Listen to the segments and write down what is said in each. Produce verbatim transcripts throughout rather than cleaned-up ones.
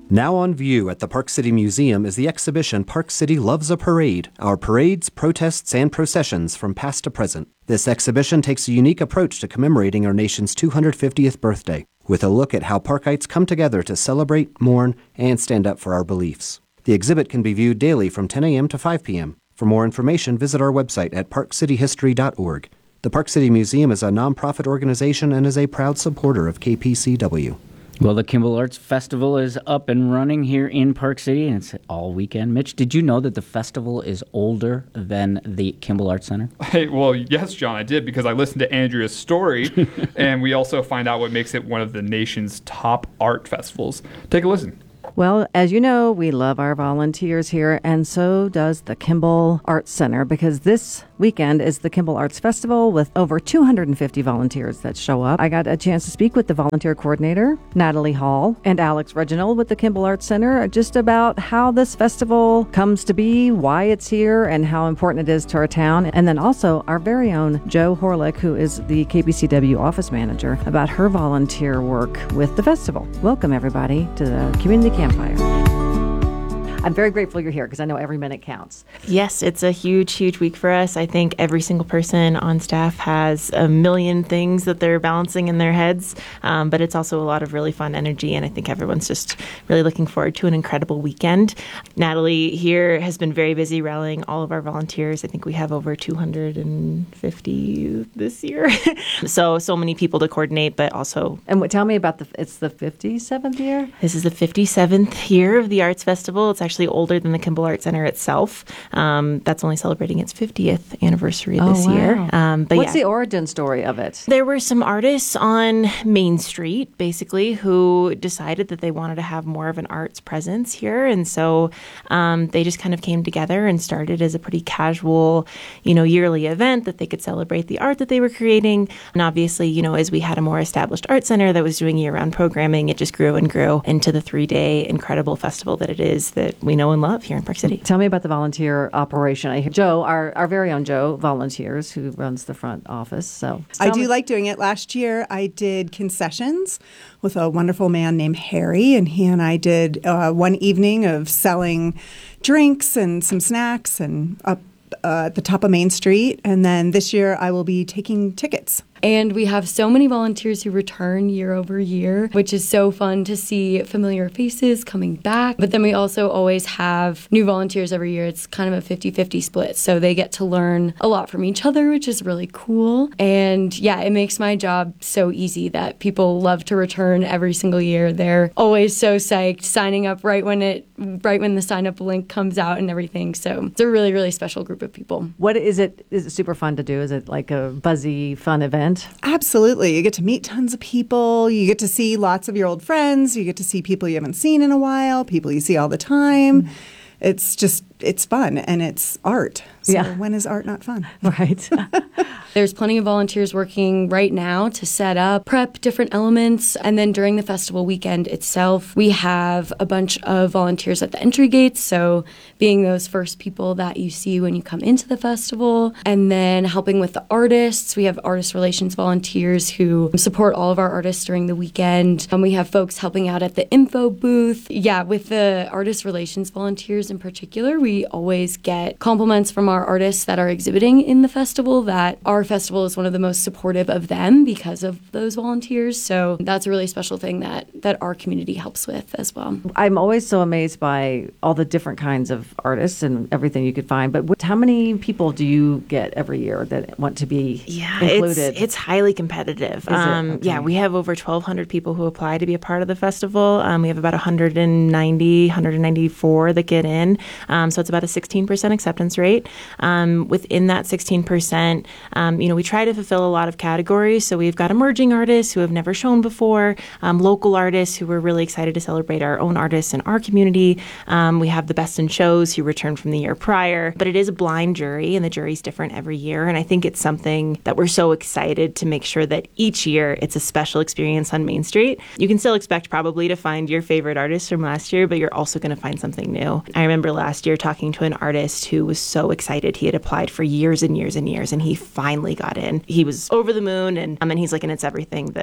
Now on view at the Park City Museum is the exhibition Park City Loves a Parade, our parades, protests, and processions from past to present. This exhibition takes a unique approach to commemorating our nation's two hundred fiftieth birthday, with a look at how Parkites come together to celebrate, mourn, and stand up for our beliefs. The exhibit can be viewed daily from ten a.m. to five p.m. For more information, visit our website at park city history dot org. The Park City Museum is a nonprofit organization and is a proud supporter of K P C W. Well, the Kimball Arts Festival is up and running here in Park City, and it's all weekend. Mitch, did you know that the festival is older than the Kimball Arts Center? Hey, well, yes, John, I did, because I listened to Andrea's story, and we also find out what makes it one of the nation's top art festivals. Take a listen. Well, as you know, we love our volunteers here, and so does the Kimball Arts Center, because this weekend is the Kimball Arts Festival with over two hundred fifty volunteers that show up. I got a chance to speak with the volunteer coordinator, Natalie Hall, and Alex Reginald with the Kimball Arts Center just about how this festival comes to be, why it's here, and how important it is to our town. And then also our very own Jo Horlick, who is the K B C W office manager, about her volunteer work with the festival. Welcome, everybody, to the Community Campfire. I'm very grateful you're here because I know every minute counts. Yes, it's a huge, huge week for us. I think every single person on staff has a million things that they're balancing in their heads, um, but it's also a lot of really fun energy, and I think everyone's just really looking forward to an incredible weekend. Natalie here has been very busy rallying all of our volunteers. I think we have over two hundred fifty this year. so, so many people to coordinate, but also... And what, tell me about the, it's the fifty-seventh year? This is the fifty-seventh year of the Arts Festival. It's actually actually older than the Kimball Arts Center itself. Um, that's only celebrating its fiftieth anniversary oh, this wow. year. Um, but What's yeah. the origin story of it? There were some artists on Main Street, basically, who decided that they wanted to have more of an arts presence here. And so um, they just kind of came together and started as a pretty casual, you know, yearly event that they could celebrate the art that they were creating. And obviously, you know, as we had a more established art center that was doing year-round programming, it just grew and grew into the three-day incredible festival that it is that we know and love here in Park City. Tell me about the volunteer operation. I hear Jo, our, our very own Jo, volunteers, who runs the front office. So I do me. like doing it. Last year, I did concessions with a wonderful man named Harry, and he and I did uh, one evening of selling drinks and some snacks and up uh, at the top of Main Street. And then this year, I will be taking tickets. And we have so many volunteers who return year over year, which is so fun to see familiar faces coming back. But then we also always have new volunteers every year. It's kind of a fifty-fifty split. So they get to learn a lot from each other, which is really cool. And yeah, it makes my job so easy that people love to return every single year. They're always so psyched, signing up right when it right when the sign up link comes out and everything. So it's a really, really special group of people. What is it? Is it super fun to do? Is it like a buzzy, fun event? Absolutely. You get to meet tons of people. You get to see lots of your old friends. You get to see people you haven't seen in a while, people you see all the time. Mm-hmm. It's just, it's fun, and it's art. So yeah. when is art not fun? Right. There's plenty of volunteers working right now to set up, prep different elements. And then during the festival weekend itself, we have a bunch of volunteers at the entry gates. So being those first people that you see when you come into the festival. And then helping with the artists. We have artist relations volunteers who support all of our artists during the weekend. And we have folks helping out at the info booth. Yeah, with the artist relations volunteers in particular, we always get compliments from our artists that are exhibiting in the festival that our festival is one of the most supportive of them because of those volunteers. So that's a really special thing that, that our community helps with as well. I'm always so amazed by all the different kinds of artists and everything you could find. But what, how many people do you get every year that want to be yeah, included? It's, it's highly competitive. Um, okay. Yeah, we have over twelve hundred people who apply to be a part of the festival. Um, we have about one hundred ninety, one hundred ninety-four that get in. Um, so it's about a sixteen percent acceptance rate. Um, within that sixteen percent, um, you know, we try to fulfill a lot of categories. So we've got emerging artists who have never shown before, um, local artists who we're really excited to celebrate our own artists in our community. Um, we have the best in shows who returned from the year prior. But it is a blind jury, and the jury's different every year. And I think it's something that we're so excited to make sure that each year it's a special experience on Main Street. You can still expect probably to find your favorite artist from last year, but you're also going to find something new. I remember last year talking to an artist who was so excited. He had applied for years and years and years, and he finally got in. He was over the moon, and, um, and he's like, and it's everything that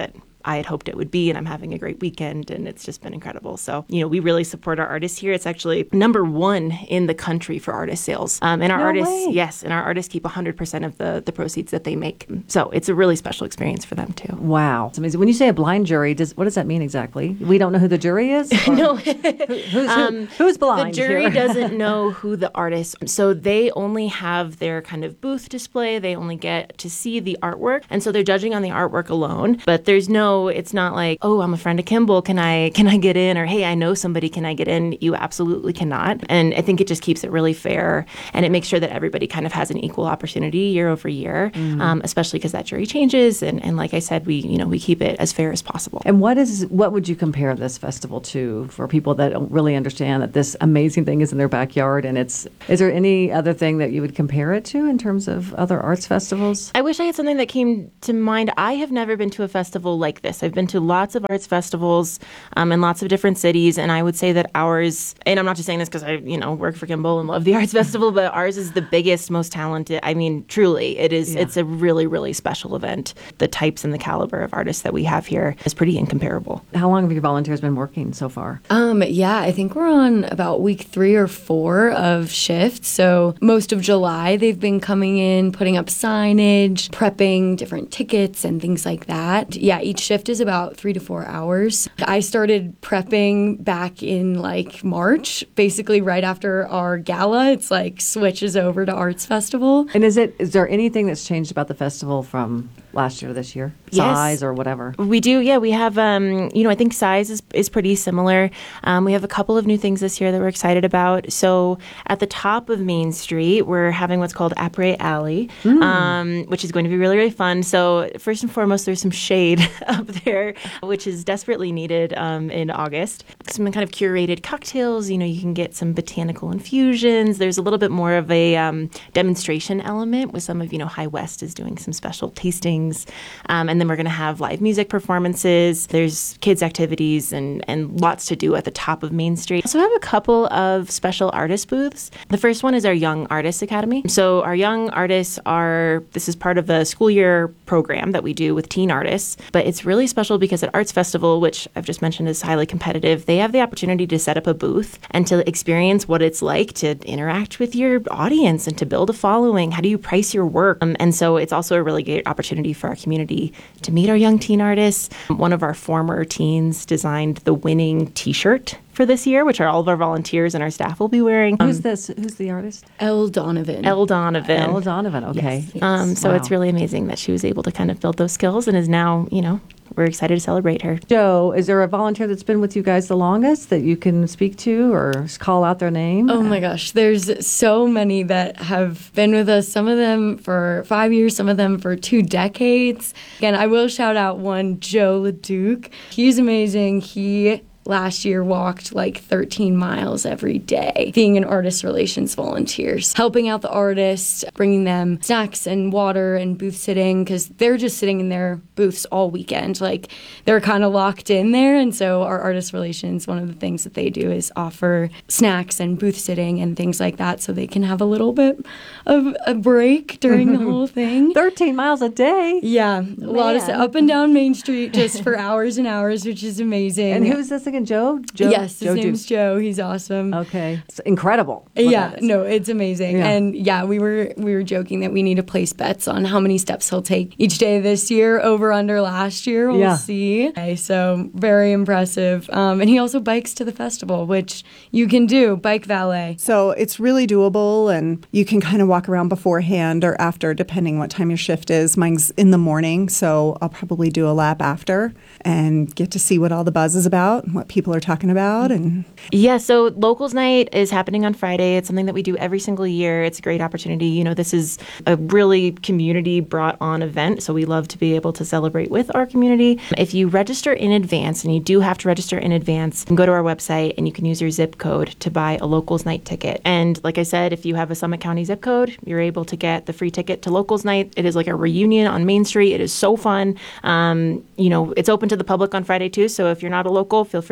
I had hoped it would be, and I'm having a great weekend, and it's just been incredible. So, you know, we really support our artists here. It's actually number one in the country for artist sales. Um, and our No artists, way. yes, and our artists keep one hundred percent of the, the proceeds that they make. So it's a really special experience for them, too. Wow. It's amazing. When you say a blind jury, does what does that mean exactly? We don't know who the jury is? Or No. who- who's, who- Um, who's blind The jury here? doesn't know who the artist, so they only have their kind of booth display. They only get to see the artwork, and so they're judging on the artwork alone. But there's no, it's not like, oh, I'm a friend of Kimball, can I can I get in? Or hey, I know somebody, can I get in? You absolutely cannot. And I think it just keeps it really fair, and it makes sure that everybody kind of has an equal opportunity year over year, Mm-hmm. um, especially because that jury changes. And, and like I said, we you know we keep it as fair as possible. And what is what would you compare this festival to for people that don't really understand that this amazing thing is in their backyard? And it's is there any other thing that you would compare it to in terms of other arts festivals? I wish I had something that came to mind. I have never been to a festival like this. I've been to lots of arts festivals um, in lots of different cities, and I would say that ours, and I'm not just saying this because I, you know, work for Kimball and love the arts festival, but ours is the biggest, most talented. I mean, truly, it is. Yeah. It's a really, really special event. The types and the caliber of artists that we have here is pretty incomparable. How long have your volunteers been working so far? Um, yeah, I think we're on about week three or four of shifts. So most of July, they've been coming in, putting up signage, prepping different tickets and things like that. Yeah, each shift is about three to four hours. I started prepping back in like March, basically right after our gala. It's like switches over to Arts Festival. And is it is there anything that's changed about the festival from last year to this year? Yes. Size or whatever? We do, yeah. We have, um, you know, I think size is, is pretty similar. Um, we have a couple of new things this year that we're excited about. So at the top of Main Street, we're having what's called Après Alley, Mm. um, which is going to be really, really fun. So first and foremost, there's some shade up there, which is desperately needed um, in August. Some kind of curated cocktails. You know, you can get some botanical infusions. There's a little bit more of a um, demonstration element with some of, you know, High West is doing some special tastings. Um, and then we're going to have live music performances. There's kids' activities and, and lots to do at the top of Main Street. So I have a couple of special artist booths. The first one is our Young Artists Academy. So our young artists are, this is part of the school year program that we do with teen artists. But it's really special because at Arts Festival, which I've just mentioned is highly competitive, they have the opportunity to set up a booth and to experience what it's like to interact with your audience and to build a following. How do you price your work? Um, and so it's also a really great opportunity for our community to meet our young teen artists. One of our former teens designed the winning T-shirt for this year, which are all of our volunteers and our staff will be wearing. Who's Um, this? Who's the artist? Elle Donovan. Elle Donovan. Elle Donovan. Okay. Yes. Um, so Wow. it's really amazing that she was able to kind of build those skills and is now, you know, we're excited to celebrate her. Joe, is there a volunteer that's been with you guys the longest that you can speak to or just call out their name? Oh my gosh, there's so many that have been with us, some of them for five years, some of them for two decades. Again, I will shout out one, Joe LeDuc. He's amazing. He last year walked like thirteen miles every day, being an artist relations volunteer, helping out the artists, bringing them snacks and water and booth sitting, because they're just sitting in their booths all weekend. Like, they're kind of locked in there. And so our artist relations, one of the things that they do is offer snacks and booth sitting and things like that, so they can have a little bit of a break during the whole thing. thirteen miles a day. Yeah, a lot of Man. up and down Main Street just for hours and hours, which is amazing. And who's this again? Joe? Joe? Yes, his Joe name's Duke. Joe. He's awesome. Okay. It's incredible. what Yeah, that is. no, it's amazing. Yeah. And yeah, we were we were joking that we need to place bets on how many steps he'll take each day this year, over under last year. We'll Yeah. see. Okay, so very impressive. Um, and he also bikes to the festival, which you can do, bike valet. So it's really doable, and you can kind of walk around beforehand or after, depending what time your shift is. Mine's in the morning, so I'll probably do a lap after and get to see what all the buzz is about and what people are talking about. And Yeah, so Locals Night is happening on Friday. It's something that we do every single year. It's a great opportunity. You know, this is a really community brought on event, so we love to be able to celebrate with our community. If you register in advance, and you do have to register in advance, you can go to our website and you can use your zip code to buy a Locals Night ticket. And like I said, if you have a Summit County zip code, you're able to get the free ticket to Locals Night. It is like a reunion on Main Street. It is so fun. Um, you know, it's open to the public on Friday too, so if you're not a local, feel free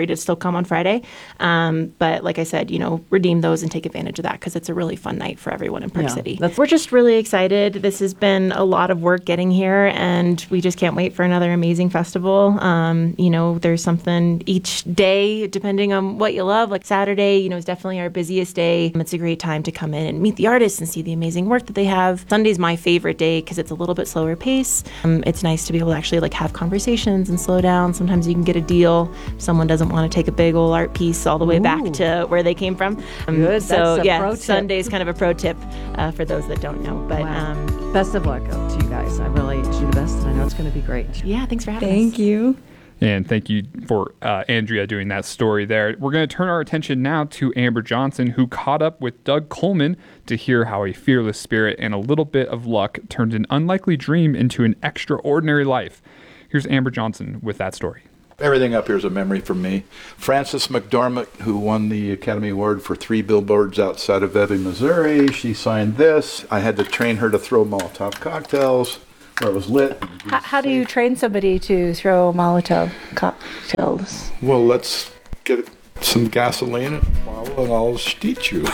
free to still come on Friday. Um, but like I said, you know, redeem those and take advantage of that because it's a really fun night for everyone in Park Yeah, City. that's- We're just really excited. This has been a lot of work getting here, and we just can't wait for another amazing festival. Um, you know, there's something each day, depending on what you love. Like Saturday, you know, is definitely our busiest day. It's a great time to come in and meet the artists and see the amazing work that they have. Sunday's my favorite day because it's a little bit slower pace. Um, it's nice to be able to actually like have conversations and slow down. Sometimes you can get a deal. Someone doesn't want to take a big old art piece all the way Ooh. back to where they came from. Um, Good. So That's a yeah, pro tip. Sunday's kind of a pro tip uh, for those that don't know. But Wow. um, Best of luck to you guys. I really wish you the best, and I know it's going to be great. yeah, thanks for having us. Thank you. And thank you for uh, Andrea doing that story there. We're going to turn our attention now to Amber Johnson, who caught up with Doug Coleman to hear how a fearless spirit and a little bit of luck turned an unlikely dream into an extraordinary life. Here's Amber Johnson with that story. Everything up here is a memory for me. Frances McDormand, who won the Academy Award for Three Billboards Outside of Ebbing, Missouri, she signed this. I had to train her to throw Molotov cocktails where it was lit. How, how do you train somebody to throw Molotov cocktails? Well, let's get some gasoline and a bottle and I'll teach you.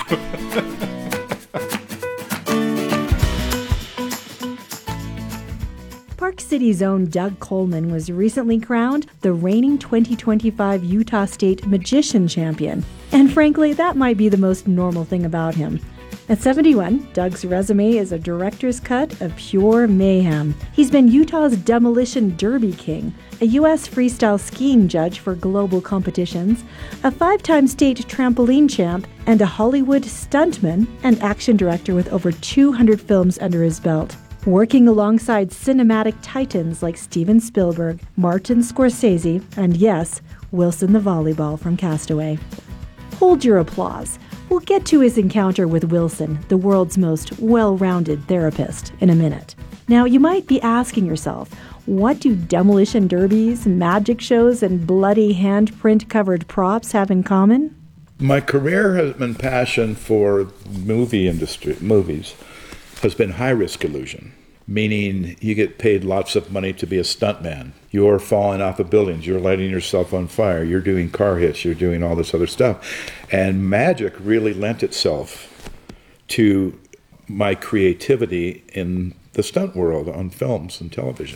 Park City's own Doug Coleman was recently crowned the reigning twenty twenty-five Utah State Magician Champion. And frankly, that might be the most normal thing about him. At seventy-one, Doug's resume is a director's cut of pure mayhem. He's been Utah's Demolition Derby King, a U S freestyle skiing judge for global competitions, a five-time state trampoline champ, and a Hollywood stuntman and action director with over two hundred films under his belt. Working alongside cinematic titans like Steven Spielberg, Martin Scorsese, and yes, Wilson the volleyball from Castaway. Hold your applause. We'll get to his encounter with Wilson, the world's most well-rounded therapist, in a minute. Now, you might be asking yourself, what do demolition derbies, magic shows, and bloody handprint-covered props have in common? My career has been passion for movie industry, movies. Has been high-risk illusion, meaning you get paid lots of money to be a stuntman. You're falling off of buildings, you're lighting yourself on fire, you're doing car hits, you're doing all this other stuff. And magic really lent itself to my creativity in the stunt world on films and television.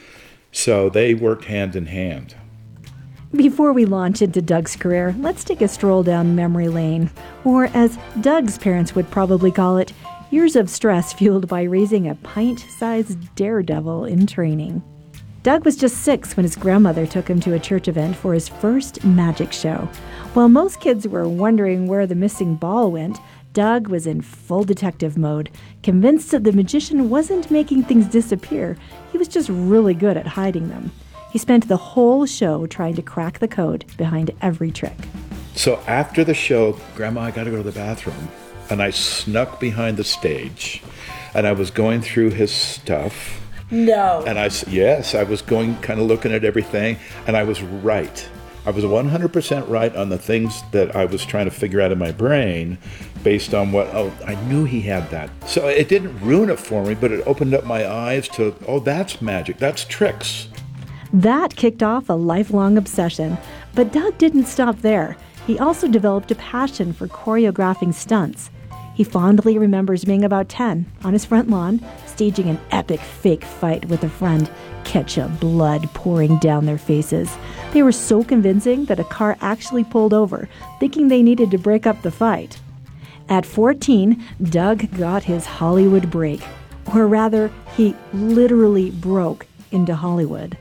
So they worked hand in hand. Before we launch into Doug's career, let's take a stroll down memory lane, or as Doug's parents would probably call it, years of stress fueled by raising a pint-sized daredevil in training. Doug was just six when his grandmother took him to a church event for his first magic show. While most kids were wondering where the missing ball went, Doug was in full detective mode, convinced that the magician wasn't making things disappear, he was just really good at hiding them. He spent the whole show trying to crack the code behind every trick. So after the show, Grandma, I got to go to the bathroom. And I snuck behind the stage, and I was going through his stuff. No. And I, yes, I was going, kind of looking at everything, and I was right. I was one hundred percent right on the things that I was trying to figure out in my brain based on what, oh, I knew he had that. So it didn't ruin it for me, but it opened up my eyes to, oh, that's magic, that's tricks. That kicked off a lifelong obsession, but Doug didn't stop there. He also developed a passion for choreographing stunts. He fondly remembers being about ten, on his front lawn, staging an epic fake fight with a friend, ketchup blood pouring down their faces. They were so convincing that a car actually pulled over, thinking they needed to break up the fight. At fourteen, Doug got his Hollywood break, or rather, he literally broke into Hollywood.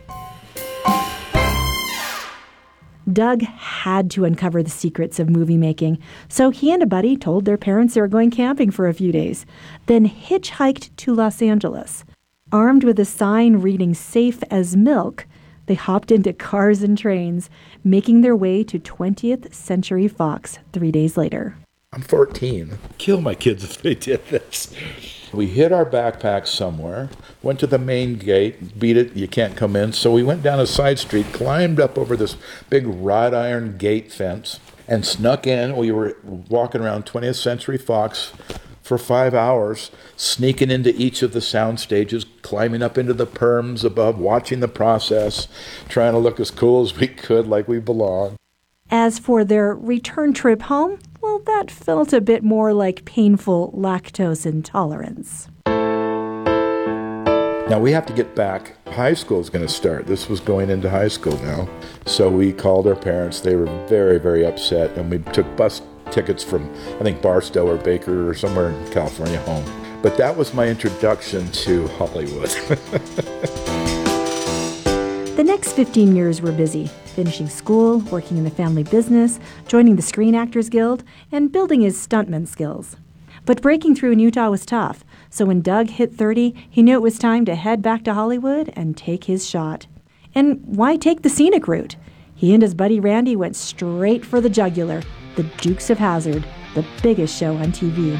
Doug had to uncover the secrets of movie making, so he and a buddy told their parents they were going camping for a few days, then hitchhiked to Los Angeles. Armed with a sign reading safe as milk, they hopped into cars and trains, making their way to twentieth Century Fox three days later. I'm fourteen. Kill my kids if they did this. We hid our backpacks somewhere, went to the main gate, beat it, you can't come in. So we went down a side street, climbed up over this big wrought iron gate fence, and snuck in. We were walking around twentieth Century Fox for five hours, sneaking into each of the sound stages, climbing up into the perms above, watching the process, trying to look as cool as we could, like we belonged. As for their return trip home, well, that felt a bit more like painful lactose intolerance. Now we have to get back. High school is going to start. This was going into high school now. So we called our parents. They were very, very upset. And we took bus tickets from, I think, Barstow or Baker or somewhere in California home. But that was my introduction to Hollywood. The next fifteen years were busy, finishing school, working in the family business, joining the Screen Actors Guild, and building his stuntman skills. But breaking through in Utah was tough, so when Doug hit thirty, he knew it was time to head back to Hollywood and take his shot. And why take the scenic route? He and his buddy Randy went straight for the jugular, the Dukes of Hazzard, the biggest show on T V.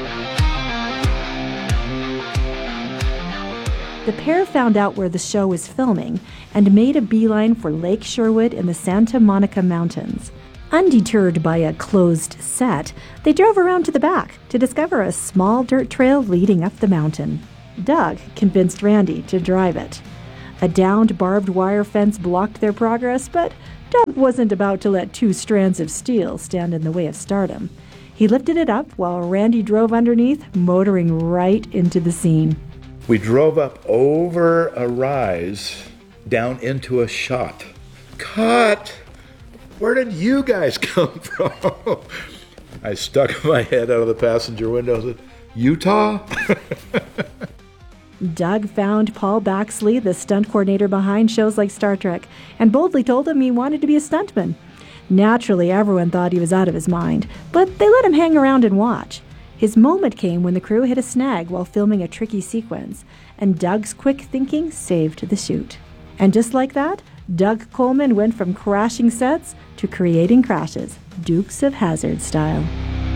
The pair found out where the show was filming and made a beeline for Lake Sherwood in the Santa Monica Mountains. Undeterred by a closed set, they drove around to the back to discover a small dirt trail leading up the mountain. Doug convinced Randy to drive it. A downed barbed wire fence blocked their progress, but Doug wasn't about to let two strands of steel stand in the way of stardom. He lifted it up while Randy drove underneath, motoring right into the scene. We drove up over a rise down into a shot. Cut! Where did you guys come from? I stuck my head out of the passenger window and said, Utah? Doug found Paul Baxley, the stunt coordinator behind shows like Star Trek, and boldly told him he wanted to be a stuntman. Naturally, everyone thought he was out of his mind, but they let him hang around and watch. His moment came when the crew hit a snag while filming a tricky sequence, and Doug's quick thinking saved the shoot. And just like that, Doug Coleman went from crashing sets to creating crashes, Dukes of Hazzard style.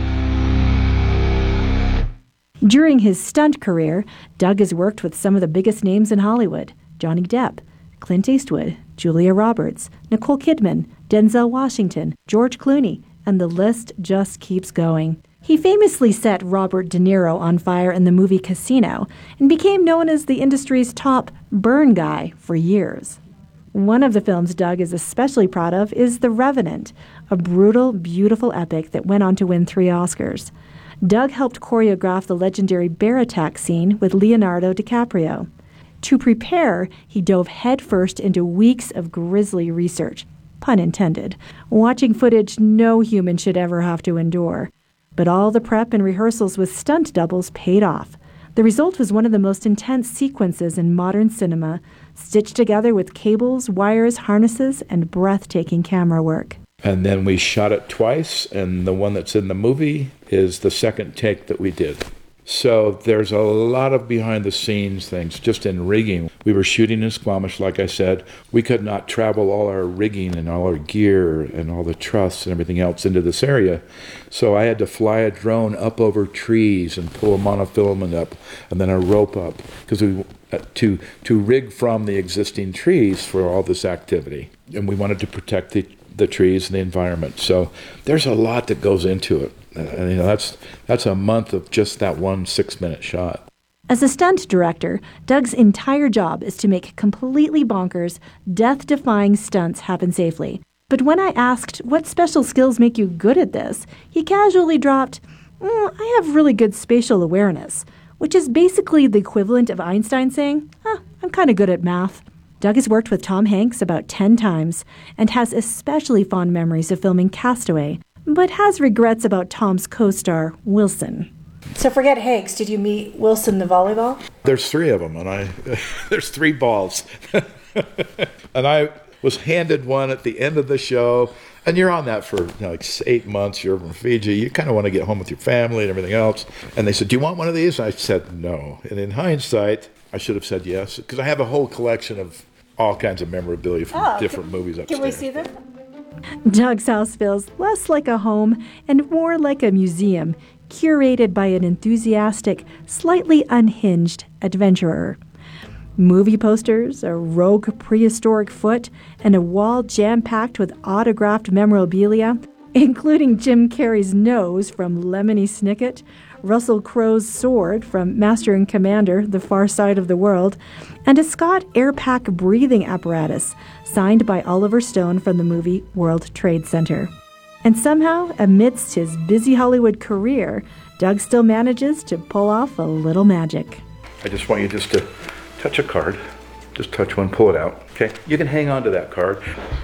During his stunt career, Doug has worked with some of the biggest names in Hollywood: Johnny Depp, Clint Eastwood, Julia Roberts, Nicole Kidman, Denzel Washington, George Clooney, and the list just keeps going. He famously set Robert De Niro on fire in the movie Casino and became known as the industry's top burn guy for years. One of the films Doug is especially proud of is The Revenant, a brutal, beautiful epic that went on to win three Oscars. Doug helped choreograph the legendary bear attack scene with Leonardo DiCaprio. To prepare, he dove headfirst into weeks of grisly research, pun intended, watching footage no human should ever have to endure. But all the prep and rehearsals with stunt doubles paid off. The result was one of the most intense sequences in modern cinema, stitched together with cables, wires, harnesses, and breathtaking camera work. And then we shot it twice, and the one that's in the movie is the second take that we did. So there's a lot of behind-the-scenes things just in rigging. We were shooting in Squamish, like I said. We could not travel all our rigging and all our gear and all the truss and everything else into this area. So I had to fly a drone up over trees and pull a monofilament up and then a rope up because we uh, to to rig from the existing trees for all this activity. And we wanted to protect the, the trees and the environment. So there's a lot that goes into it. Uh, you know, that's that's a month of just that one six-minute shot. As a stunt director, Doug's entire job is to make completely bonkers, death-defying stunts happen safely. But when I asked what special skills make you good at this, he casually dropped, mm, I have really good spatial awareness, which is basically the equivalent of Einstein saying, huh, I'm kind of good at math. Doug has worked with Tom Hanks about ten times and has especially fond memories of filming Castaway, but has regrets about Tom's co-star, Wilson. So forget Hanks. Did you meet Wilson the volleyball? There's three of them, and I there's three balls. And I was handed one at the end of the show, and you're on that for you know, like eight months. You're from Fiji. You kind of want to get home with your family and everything else. And they said, do you want one of these? And I said no. And in hindsight, I should have said yes, because I have a whole collection of all kinds of memorabilia from oh, different can, movies upstairs. Can we see them? Doug's house feels less like a home and more like a museum, curated by an enthusiastic, slightly unhinged adventurer. Movie posters, a rogue prehistoric foot, and a wall jam-packed with autographed memorabilia, including Jim Carrey's nose from Lemony Snicket, Russell Crowe's sword from Master and Commander, The Far Side of the World, and a Scott Airpack breathing apparatus signed by Oliver Stone from the movie World Trade Center. And somehow, amidst his busy Hollywood career, Doug still manages to pull off a little magic. I just want you just to touch a card. Just touch one, pull it out. Okay, you can hang on to that card.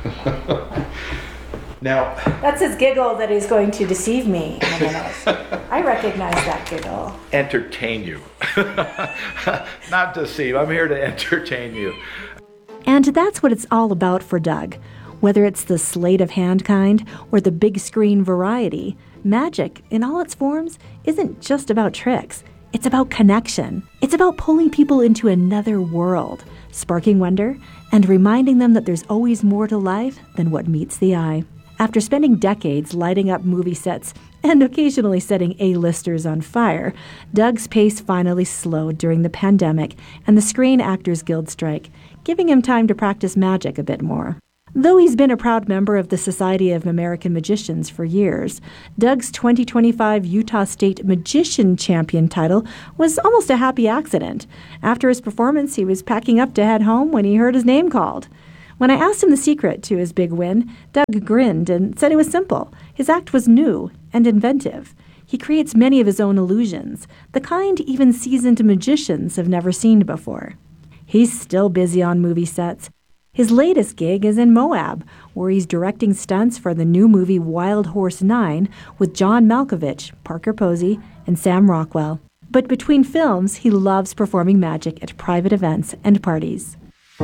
Now, that's his giggle that he's going to deceive me. I recognize that giggle. Entertain you. Not deceive. I'm here to entertain you. And that's what it's all about for Doug. Whether it's the sleight of hand kind or the big screen variety, magic, in all its forms, isn't just about tricks. It's about connection. It's about pulling people into another world, sparking wonder, and reminding them that there's always more to life than what meets the eye. After spending decades lighting up movie sets and occasionally setting A-listers on fire, Doug's pace finally slowed during the pandemic and the Screen Actors Guild strike, giving him time to practice magic a bit more. Though he's been a proud member of the Society of American Magicians for years, Doug's twenty twenty-five Utah State Magician Champion title was almost a happy accident. After his performance, he was packing up to head home when he heard his name called. When I asked him the secret to his big win, Doug grinned and said it was simple. His act was new and inventive. He creates many of his own illusions, the kind even seasoned magicians have never seen before. He's still busy on movie sets. His latest gig is in Moab, where he's directing stunts for the new movie Wild Horse nine with John Malkovich, Parker Posey, and Sam Rockwell. But between films, he loves performing magic at private events and parties.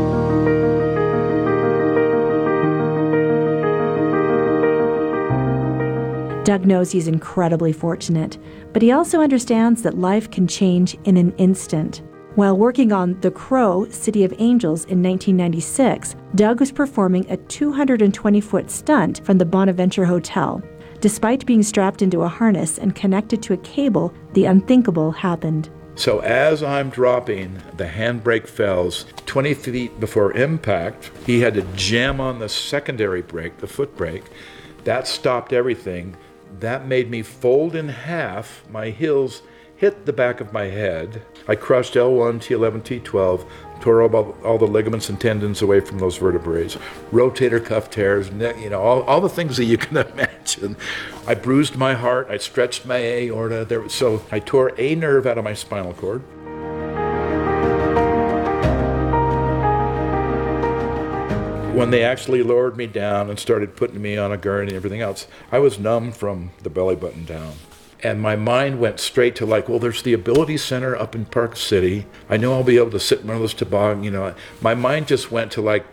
Doug knows he's incredibly fortunate, but he also understands that life can change in an instant. While working on The Crow, City of Angels in nineteen ninety-six, Doug was performing a two hundred twenty foot stunt from the Bonaventure Hotel. Despite being strapped into a harness and connected to a cable, the unthinkable happened. So as I'm dropping, the handbrake fails. twenty feet before impact, he had to jam on the secondary brake, the foot brake. That stopped everything. That made me fold in half. My heels hit the back of my head. I crushed L one, T eleven, T twelve, tore all, all the ligaments and tendons away from those vertebrae, rotator cuff tears, neck, you know, all, all the things that you can imagine. I bruised my heart. I stretched my aorta. There, so I tore a nerve out of my spinal cord. When they actually lowered me down and started putting me on a gurney and everything else, I was numb from the belly button down. And my mind went straight to like, well, there's the Ability Center up in Park City. I know I'll be able to sit in one of those toboggans, you know. My mind just went to like,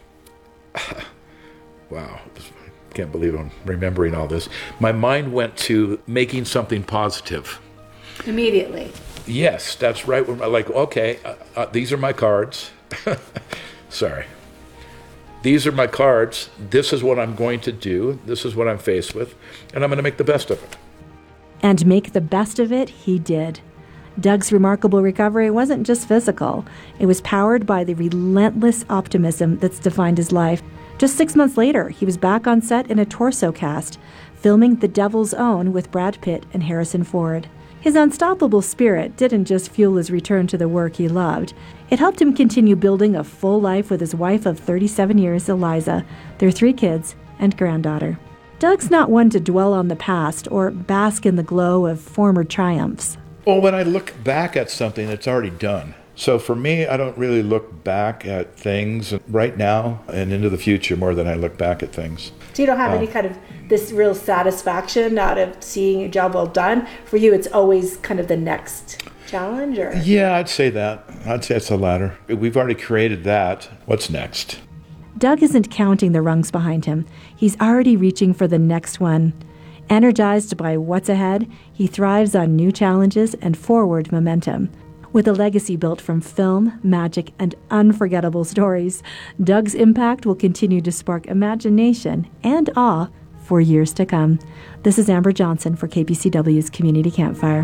wow, I can't believe I'm remembering all this. My mind went to making something positive. Immediately. Yes, that's right. Like, okay, uh, uh, these are my cards. Sorry. These are my cards. This is what I'm going to do. This is what I'm faced with. And I'm going to make the best of it. And make the best of it, he did. Doug's remarkable recovery wasn't just physical. It was powered by the relentless optimism that's defined his life. Just six months later, he was back on set in a torso cast, filming The Devil's Own with Brad Pitt and Harrison Ford. His unstoppable spirit didn't just fuel his return to the work he loved. It helped him continue building a full life with his wife of thirty-seven years, Eliza, their three kids, and granddaughter. Doug's not one to dwell on the past or bask in the glow of former triumphs. Well, when I look back at something, it's already done. So for me, I don't really look back at things right now and into the future more than I look back at things. So you don't have uh, any kind of this real satisfaction out of seeing your job well done? For you, it's always kind of the next challenge? Or? Yeah, I'd say that. I'd say it's the latter. We've already created that. What's next? Doug isn't counting the rungs behind him. He's already reaching for the next one. Energized by what's ahead, he thrives on new challenges and forward momentum. With a legacy built from film, magic, and unforgettable stories, Doug's impact will continue to spark imagination and awe for years to come. This is Amber Johnson for K P C W's Community Campfire.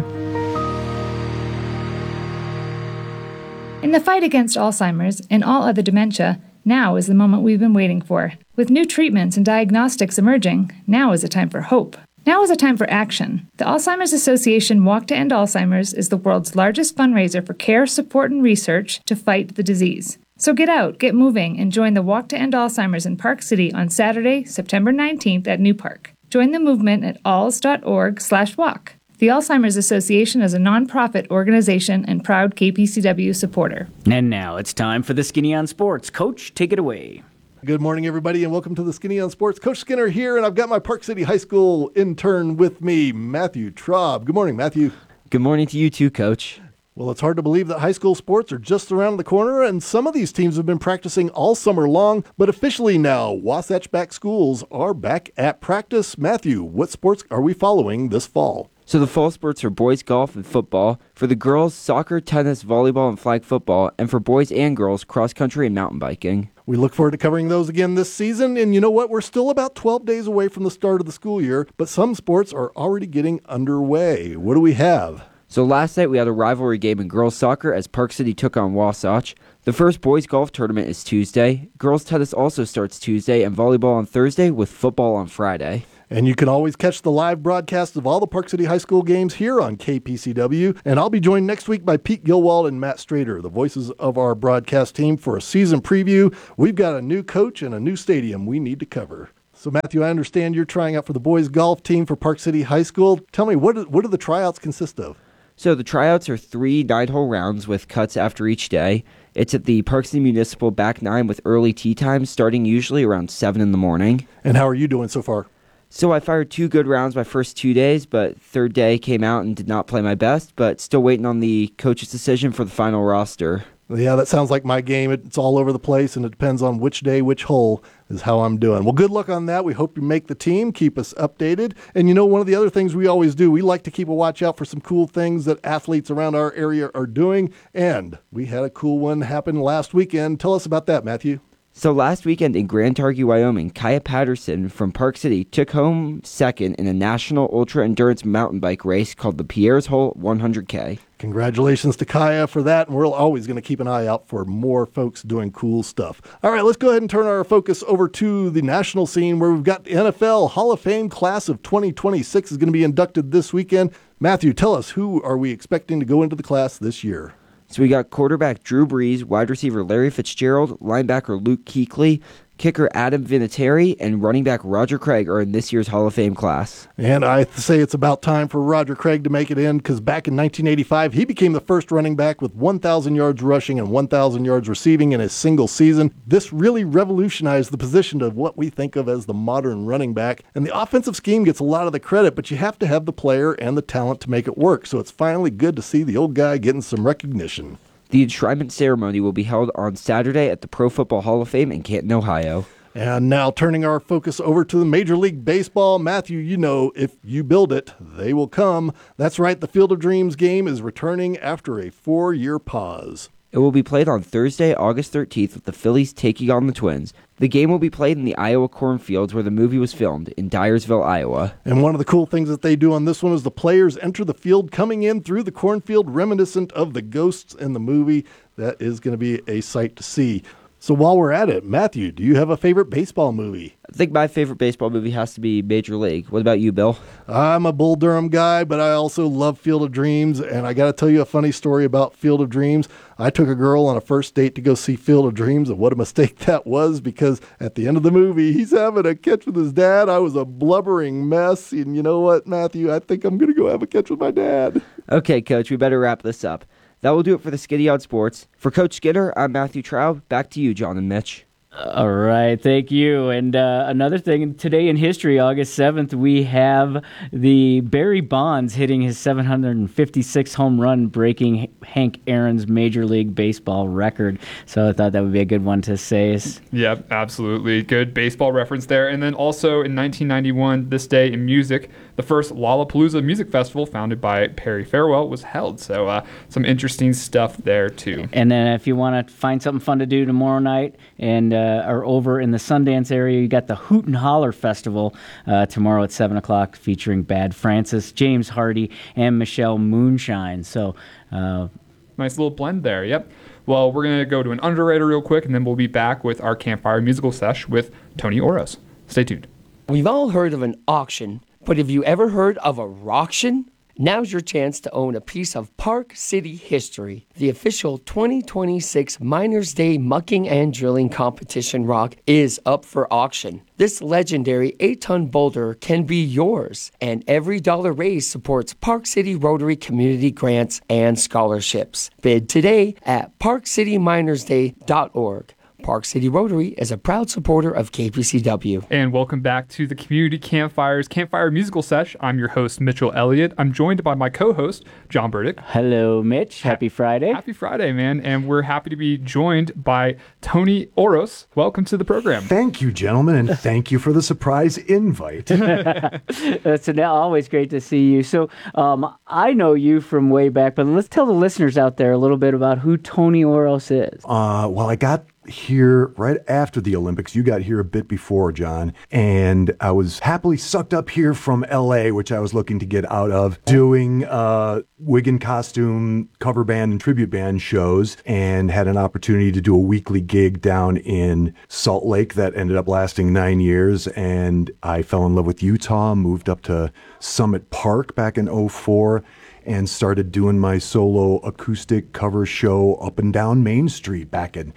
In the fight against Alzheimer's and all other dementia, now is the moment we've been waiting for. With new treatments and diagnostics emerging, now is a time for hope. Now is a time for action. The Alzheimer's Association Walk to End Alzheimer's is the world's largest fundraiser for care, support, and research to fight the disease. So get out, get moving, and join the Walk to End Alzheimer's in Park City on Saturday, September nineteenth at New Park. Join the movement at alz.org slash walk. The Alzheimer's Association is a nonprofit organization and proud K P C W supporter. And now it's time for the Skinny on Sports. Coach, take it away. Good morning, everybody, and welcome to the Skinny on Sports. Coach Skinner here, and I've got my Park City High School intern with me, Matthew Traub. Good morning, Matthew. Good morning to you too, Coach. Well, it's hard to believe that high school sports are just around the corner, and some of these teams have been practicing all summer long, but officially now, Wasatch-backed schools are back at practice. Matthew, what sports are we following this fall? So the fall sports are boys golf and football. For the girls, soccer, tennis, volleyball, and flag football. And for boys and girls, cross country and mountain biking. We look forward to covering those again this season. And you know what? We're still about twelve days away from the start of the school year, but some sports are already getting underway. What do we have? So last night we had a rivalry game in girls soccer as Park City took on Wasatch. The first boys golf tournament is Tuesday. Girls tennis also starts Tuesday, and volleyball on Thursday with football on Friday. And you can always catch the live broadcast of all the Park City High School games here on K P C W. And I'll be joined next week by Pete Gilwald and Matt Strader, the voices of our broadcast team, for a season preview. We've got a new coach and a new stadium we need to cover. So, Matthew, I understand you're trying out for the boys golf team for Park City High School. Tell me, what do, what do the tryouts consist of? So the tryouts are three nine-hole rounds with cuts after each day. It's at the Park City Municipal back nine with early tee times starting usually around seven in the morning. And how are you doing so far? So I fired two good rounds my first two days, but third day came out and did not play my best, but still waiting on the coach's decision for the final roster. Yeah, that sounds like my game. It's all over the place, and it depends on which day, which hole is how I'm doing. Well, good luck on that. We hope you make the team. Keep us updated. And you know, one of the other things we always do, we like to keep a watch out for some cool things that athletes around our area are doing. And we had a cool one happen last weekend. Tell us about that, Matthew. So last weekend in Grand Targhee, Wyoming, Kaya Patterson from Park City took home second in a national ultra-endurance mountain bike race called the Pierre's Hole one hundred K. Congratulations to Kaya for that, and we're always going to keep an eye out for more folks doing cool stuff. All right, let's go ahead and turn our focus over to the national scene where we've got the N F L Hall of Fame class of twenty twenty-six is going to be inducted this weekend. Matthew, tell us, who are we expecting to go into the class this year? So we got quarterback Drew Brees, wide receiver Larry Fitzgerald, linebacker Luke Kuechly, kicker Adam Vinatieri, and running back Roger Craig are in this year's Hall of Fame class. And I say it's about time for Roger Craig to make it in, because back in nineteen eighty-five, he became the first running back with one thousand yards rushing and one thousand yards receiving in a single season. This really revolutionized the position of what we think of as the modern running back. And the offensive scheme gets a lot of the credit, but you have to have the player and the talent to make it work. So it's finally good to see the old guy getting some recognition. The enshrinement ceremony will be held on Saturday at the Pro Football Hall of Fame in Canton, Ohio. And now turning our focus over to the Major League Baseball. Matthew, you know, if you build it, they will come. That's right, the Field of Dreams game is returning after a four-year pause. It will be played on Thursday, August thirteenth, with the Phillies taking on the Twins. The game will be played in the Iowa cornfields where the movie was filmed, in Dyersville, Iowa. And one of the cool things that they do on this one is the players enter the field coming in through the cornfield, reminiscent of the ghosts in the movie. That is going to be a sight to see. So while we're at it, Matthew, do you have a favorite baseball movie? I think my favorite baseball movie has to be Major League. What about you, Bill? I'm a Bull Durham guy, but I also love Field of Dreams, and I got to tell you a funny story about Field of Dreams. I took a girl on a first date to go see Field of Dreams, and what a mistake that was, because at the end of the movie, he's having a catch with his dad. I was a blubbering mess, and you know what, Matthew? I think I'm going to go have a catch with my dad. Okay, Coach, we better wrap this up. That will do it for the Skinny on Sports. For Coach Skinner, I'm Matthew Traub. Back to you, John and Mitch. All right, thank you. And uh, another thing, today in history, August seventh, we have the Barry Bonds hitting his seven hundred fifty-sixth home run, breaking Hank Aaron's Major League Baseball record. So I thought that would be a good one to say. Yeah, absolutely. Good baseball reference there. And then also in nineteen ninety-one, this day in music, the first Lollapalooza Music Festival, founded by Perry Farewell, was held. So uh, some interesting stuff there, too. And then if you want to find something fun to do tomorrow night and uh, are over in the Sundance area, you got the Hoot and Holler Festival uh, tomorrow at seven o'clock, featuring Bad Francis, James Hardy, and Michelle Moonshine. So uh, nice little blend there. Yep. Well, we're going to go to an underwriter real quick, and then we'll be back with our Campfire Musical Sesh with Tony Oros. Stay tuned. We've all heard of an auction, But have you ever heard of a Rocktion? Now's your chance to own a piece of Park City history. The official twenty twenty-six Miners Day Mucking and Drilling Competition rock is up for auction. This legendary eight-ton boulder can be yours, and every dollar raised supports Park City Rotary community grants and scholarships. Bid today at park city miners day dot org. Park City Rotary is a proud supporter of K P C W. And welcome back to the Community Campfires Campfire Musical Sesh. I'm your host, Mitchell Elliott. I'm joined by my co-host, John Burdick. Hello, Mitch. Happy Friday. Happy Friday, man. And we're happy to be joined by Tony Oros. Welcome to the program. Thank you, gentlemen, and thank you for the surprise invite. It's now always great to see you. So um, I know you from way back, but let's tell the listeners out there a little bit about who Tony Oros is. Uh, well, I got here right after the Olympics. You got here a bit before, John, and I was happily sucked up here from L A, which I was looking to get out of, doing uh, wig and costume cover band and tribute band shows, and had an opportunity to do a weekly gig down in Salt Lake that ended up lasting nine years, and I fell in love with Utah, moved up to Summit Park back in oh four, and started doing my solo acoustic cover show up and down Main Street back in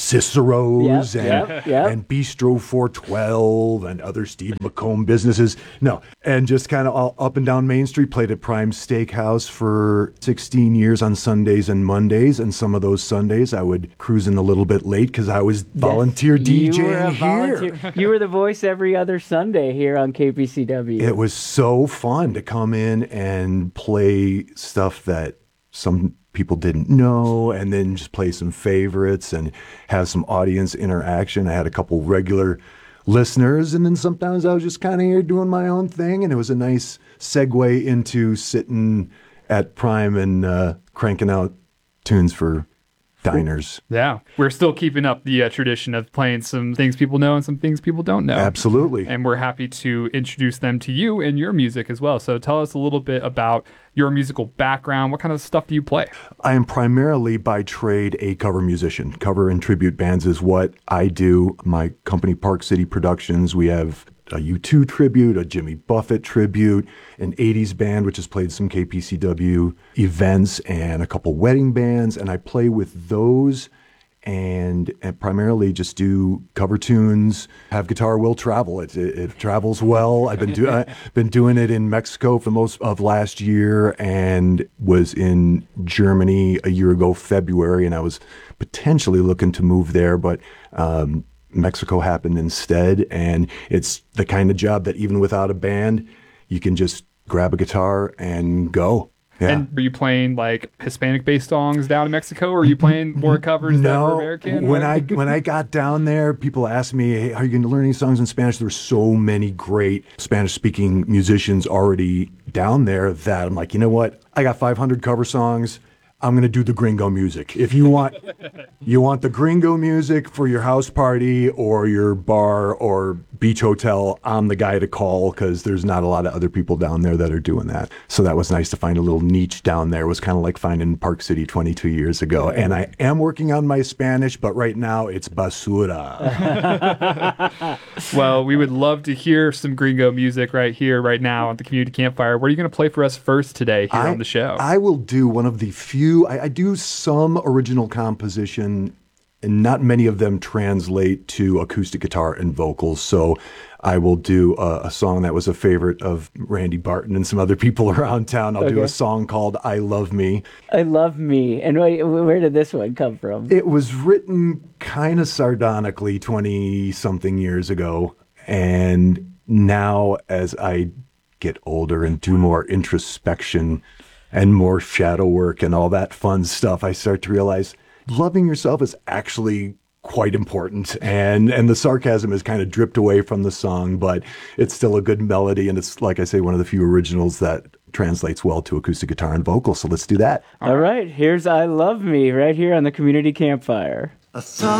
Cicero's Yep, and, yep, yep. and Bistro four twelve and other Steve McComb businesses. No, and just kind of all up and down Main Street, played at Prime Steakhouse for sixteen years on Sundays and Mondays. And some of those Sundays I would cruise in a little bit late because I was volunteer You DJing were a here. volunteer. You were the voice every other Sunday here on K P C W. It was so fun to come in and play stuff that some people didn't know, and then just play some favorites and have some audience interaction. I had a couple regular listeners, and then sometimes I was just kind of here doing my own thing, and it was a nice segue into sitting at Prime and uh, cranking out tunes for diners. Yeah, we're still keeping up the uh, tradition of playing some things people know and some things people don't know. Absolutely. And we're happy to introduce them to you and your music as well. So tell us a little bit about your musical background. What kind of stuff do you play? I am primarily by trade a cover musician. Cover and tribute bands is what I do. My company, Park City Productions, we have a U two tribute, a Jimmy Buffett tribute, an eighties band, which has played some K P C W events, and a couple wedding bands. And I play with those and, and primarily just do cover tunes. Have guitar will travel. It, it, it travels well. I've been, do, I've been doing it in Mexico for most of last year, and was in Germany a year ago, February, and I was potentially looking to move there, but um, Mexico happened instead. And it's the kind of job that even without a band, you can just grab a guitar and go. Yeah. And are you playing like Hispanic-based songs down in Mexico, or are you playing more covers that are American? When I when I got down there, people asked me, "Hey, are you going to learn any songs in Spanish?" There were so many great Spanish-speaking musicians already down there that I'm like, you know what? I got five hundred cover songs. I'm going to do the gringo music. If you want you want the gringo music for your house party or your bar or beach hotel, I'm the guy to call, because there's not a lot of other people down there that are doing that. So that was nice to find a little niche down there. It was kind of like finding Park City twenty-two years ago. And I am working on my Spanish, but right now it's basura. Well, we would love to hear some gringo music right here, right now on the Community Campfire. What are you going to play for us first today here I, on the show? I will do one of the few, I, I do some original composition, and not many of them translate to acoustic guitar and vocals. So I will do a, a song that was a favorite of Randy Barton and some other people around town. I'll okay. do a song called I Love Me. I Love Me. And wait, where did this one come from? It was written kind of sardonically twenty-something years ago. And now as I get older and do more introspection and more shadow work and all that fun stuff, I start to realize loving yourself is actually quite important. And and the sarcasm has kind of dripped away from the song, but it's still a good melody. And it's, like I say, one of the few originals that translates well to acoustic guitar and vocal. So let's do that. All right. Here's I Love Me right here on the Community Campfire. A song